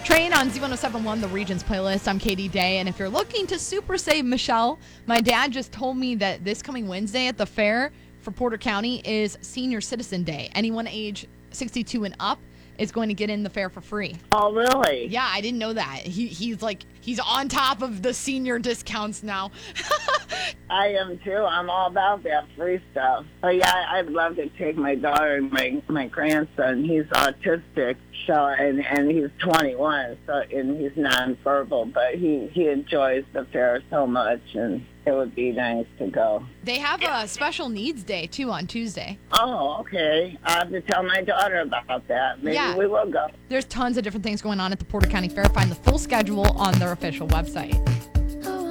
Train on Z1071, the Regions playlist. I'm Katie Day, and if you're looking to super save, Michelle, my dad just told me that this coming Wednesday at the fair for Porter County is Senior Citizen Day. Anyone age 62 and up is going to get in the fair for free. Oh, really? Yeah, I didn't know that. He's on top of the senior discounts now. I am too. I'm all about that free stuff. But yeah, I'd love to take my daughter and my grandson. He's autistic, so and he's 21, so and he's nonverbal, but he enjoys the fair so much, and it would be nice to go. They have a special needs day too on Tuesday. Oh, okay. I have to tell my daughter about that. Maybe we will go. There's tons of different things going on at the Porter County Fair. Find the full schedule on their official website.